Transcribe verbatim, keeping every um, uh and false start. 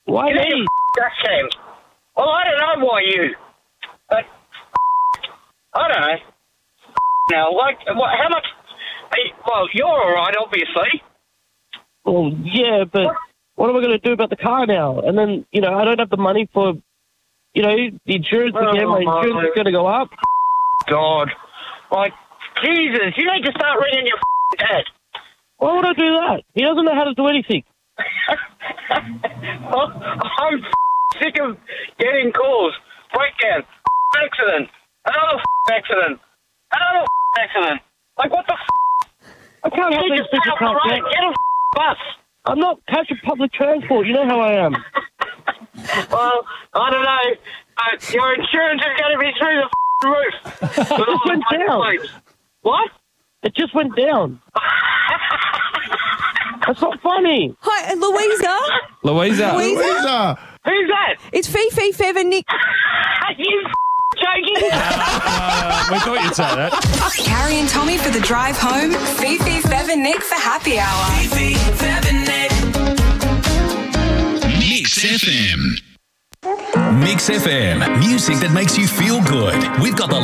Why You need me? a dash cam. Well, I don't know why you. But I don't know. Now, like, what, how much? Hey, well, you're all right, obviously. Well, yeah, but what am I going to do about the car now? And then, you know, I don't have the money for, you know, the insurance again. My insurance is going to go up. God. Like, Jesus, you need to start ringing your dad. Why would I do that? He doesn't know how to do anything. Well, I'm sick of getting calls. Breakdown. Accident. Another accident. Another accident. Like, what the I can't have You these just people get off the can't road. get. Get a bus. I'm not catching public transport. You know how I am. Well, I don't know. Uh, your insurance is going to be through the roof. With all It went the down. plates. What? It just went down. That's not funny. Hi, Louisa. Louisa. Louisa. Louisa. Who's that? It's Fifi, Fev and Nick. Are you joking? Uh, we thought you'd say that. Carrie and Tommy for the drive home. Fifi, Fev and Nick for happy hour. Fifi, Fev and Nick. Mix F M. Mix F M. Music that makes you feel good. We've got the